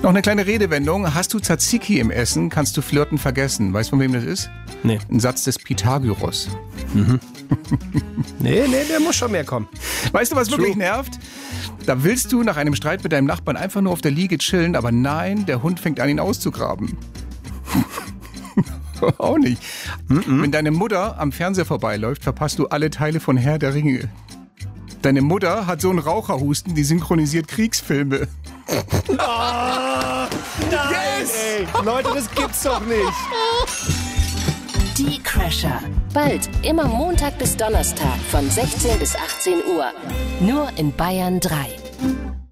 Noch eine kleine Redewendung. Hast du Tzatziki im Essen, kannst du Flirten vergessen. Weißt du, von wem das ist? Nee. Ein Satz des Pythagoras. Nee, der muss schon mehr kommen. Weißt du, was wirklich nervt? Da willst du nach einem Streit mit deinem Nachbarn einfach nur auf der Liege chillen, aber nein, der Hund fängt an, ihn auszugraben. Auch nicht. Wenn deine Mutter am Fernseher vorbeiläuft, verpasst du alle Teile von Herr der Ringe. Deine Mutter hat so einen Raucherhusten, die synchronisiert Kriegsfilme. Oh, nein, Yes! ey. Leute, das gibt's doch nicht. Die Crasher. Bald immer Montag bis Donnerstag von 16 bis 18 Uhr. Nur in Bayern 3.